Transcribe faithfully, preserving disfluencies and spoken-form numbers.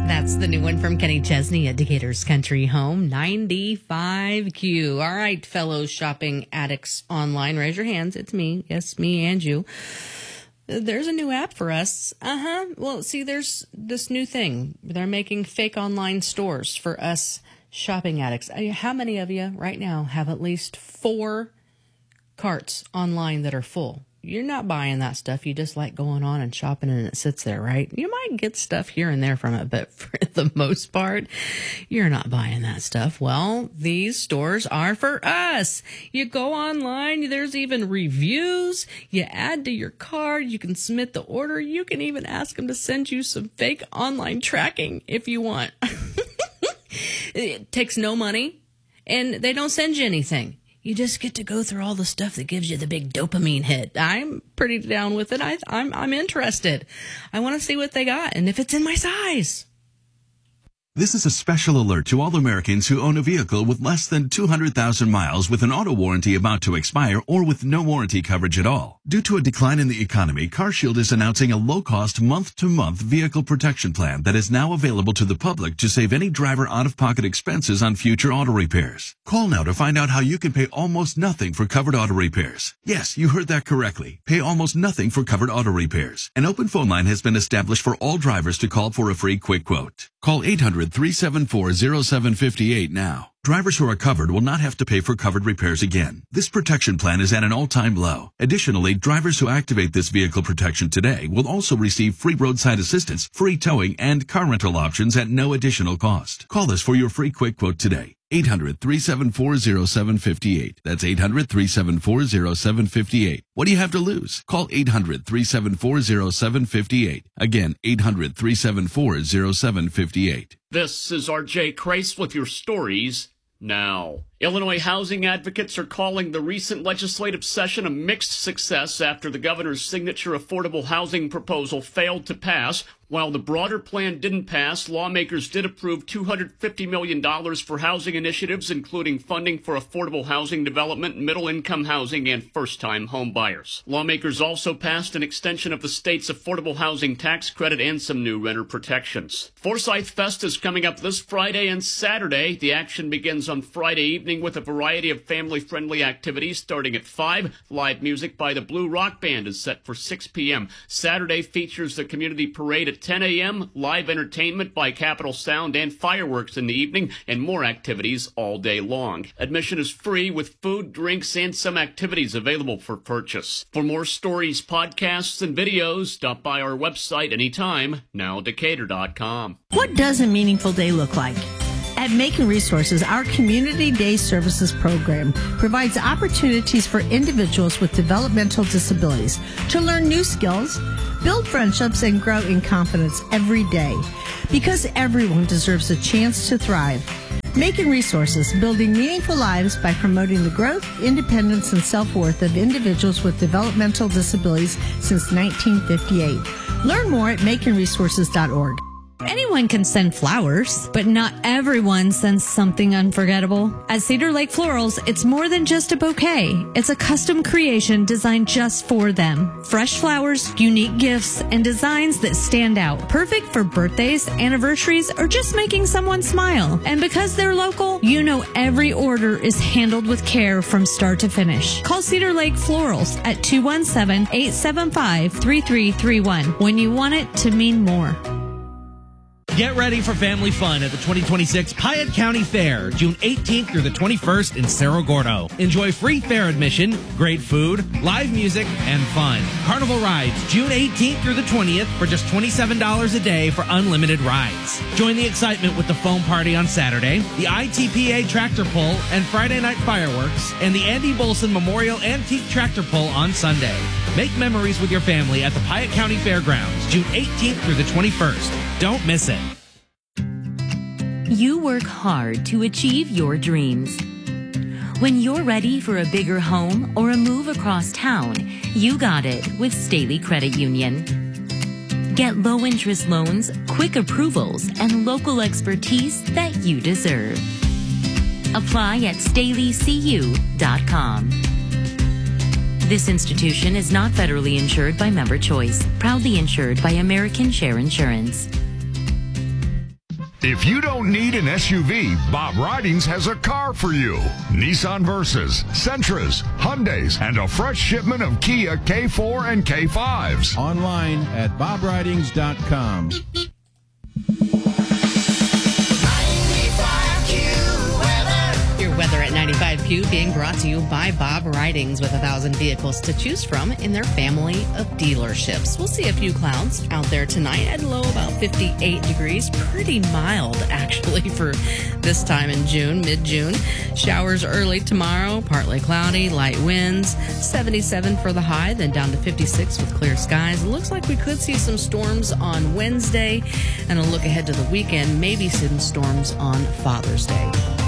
That's the new one from Kenny Chesney at Decatur's Country Home, ninety-five Q. All right, fellow shopping addicts online, raise your hands. It's me. Yes, me and you. There's a new app for us. Uh-huh. Well, see, there's this new thing. They're making fake online stores for us shopping addicts. How many of you right now have at least four carts online that are full? You're not buying that stuff. You just like going on and shopping and it sits there, right? You might get stuff here and there from it, but for the most part, you're not buying that stuff. Well, these stores are for us. You go online. There's even reviews. You add to your cart. You can submit the order. You can even ask them to send you some fake online tracking if you want. It takes no money and they don't send you anything. You just get to go through all the stuff that gives you the big dopamine hit. I'm pretty down with it. I, I'm I'm interested. I want to see what they got and if it's in my size. This is a special alert to all Americans who own a vehicle with less than two hundred thousand miles with an auto warranty about to expire or with no warranty coverage at all. Due to a decline in the economy, CarShield is announcing a low-cost month-to-month vehicle protection plan that is now available to the public to save any driver out-of-pocket expenses on future auto repairs. Call now to find out how you can pay almost nothing for covered auto repairs. Yes, you heard that correctly. Pay almost nothing for covered auto repairs. An open phone line has been established for all drivers to call for a free quick quote. Call eight hundred, three seven four, zero seven five eight now. Drivers who are covered will not have to pay for covered repairs again. This protection plan is at an all-time low. Additionally, drivers who activate this vehicle protection today will also receive free roadside assistance, free towing, and car rental options at no additional cost. Call us for your free quick quote today. eight hundred, three seven four, zero seven five eight. That's eight hundred, three seven four, zero seven five eight. What do you have to lose? Call eight hundred, three seven four, zero seven five eight. Again, eight hundred, three seven four, zero seven five eight. This is R J Crace with your stories now. Illinois housing advocates are calling the recent legislative session a mixed success after the governor's signature affordable housing proposal failed to pass. While the broader plan didn't pass, lawmakers did approve two hundred fifty million dollars for housing initiatives, including funding for affordable housing development, middle-income housing, and first-time home buyers. Lawmakers also passed an extension of the state's affordable housing tax credit and some new renter protections. Forsyth Fest is coming up this Friday and Saturday. The action begins on Friday evening with a variety of family-friendly activities starting at five. Live music by the Blue Rock Band is set for six p.m. Saturday features the community parade at ten a.m., live entertainment by Capitol Sound, and fireworks in the evening, and more activities all day long. Admission is free with food, drinks, and some activities available for purchase. For more stories, podcasts, and videos, stop by our website anytime, now decatur dot com. What does a meaningful day look like? At Macon Resources, our Community Day Services program provides opportunities for individuals with developmental disabilities to learn new skills, build friendships, and grow in confidence every day. Because everyone deserves a chance to thrive. Macon Resources, building meaningful lives by promoting the growth, independence, and self-worth of individuals with developmental disabilities since nineteen fifty-eight. Learn more at macon resources dot org. Anyone can send flowers, but not everyone sends something unforgettable. At Cedar Lake Florals, it's more than just a bouquet. It's a custom creation designed just for them. Fresh flowers, unique gifts, and designs that stand out. Perfect for birthdays, anniversaries, or just making someone smile. And because they're local, you know every order is handled with care from start to finish. Call Cedar Lake Florals at two one seven, eight seven five, three three three one when you want it to mean more. Get ready for family fun at the twenty twenty-six Piatt County Fair, June eighteenth through the twenty-first in Cerro Gordo. Enjoy free fair admission, great food, live music, and fun. Carnival rides, June eighteenth through the twentieth for just twenty-seven dollars a day for unlimited rides. Join the excitement with the foam party on Saturday, the I T P A tractor pull and Friday night fireworks, and the Andy Bolson Memorial Antique Tractor Pull on Sunday. Make memories with your family at the Piatt County Fairgrounds, June eighteenth through the twenty-first. Don't miss it. You work hard to achieve your dreams. When you're ready for a bigger home or a move across town, you got it with Staley Credit Union. Get low-interest loans, quick approvals, and local expertise that you deserve. Apply at staley c u dot com. This institution is not federally insured by Member Choice, proudly insured by American Share Insurance. If you don't need an S U V, Bob Ridings has a car for you. Nissan Versas, Sentras, Hyundais, and a fresh shipment of Kia K four and K fives. Online at bob ridings dot com. Your weather at ninety-five Q being brought to you by Bob Ridings with a thousand vehicles to choose from in their family of dealerships. We'll see a few clouds out there tonight at low about fifty-eight degrees. Pretty mild, actually, for this time in June, mid-June. Showers early tomorrow, partly cloudy, light winds, seventy-seven for the high, then down to fifty-six with clear skies. It looks like we could see some storms on Wednesday, and a look ahead to the weekend, maybe some storms on Father's Day.